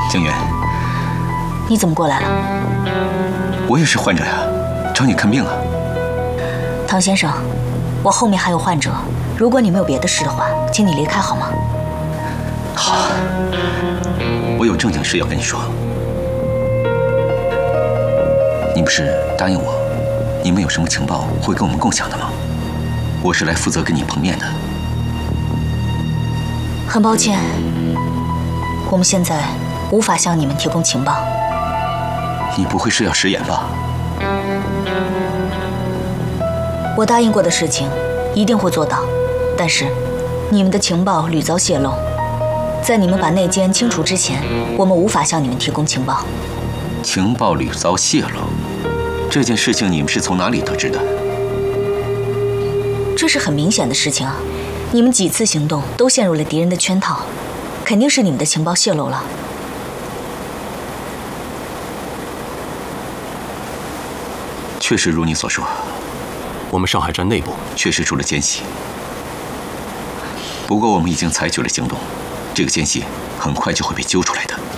景元， 你怎么过来了？ 我也是患者呀，找你看病啊。 唐先生，我后面还有患者，如果你没有别的事的话，请你离开好吗？ 好，我有正经事要跟你说。你不是答应我，你们有什么情报会跟我们共享的吗？我是来负责跟你碰面的。 很抱歉，我们现在无法向你们提供情报。 你不会是要食言吧？ 我答应过的事情一定会做到，但是你们的情报屡遭泄露，在你们把内奸清除之前，我们无法向你们提供情报。 情报屡遭泄露，这件事情你们是从哪里得知的？ 这是很明显的事情啊！你们几次行动都陷入了敌人的圈套，肯定是你们的情报泄露了。 确实如你所说， 我们上海站内部确实出了奸细。不过我们已经采取了行动，这个奸细很快就会被揪出来的。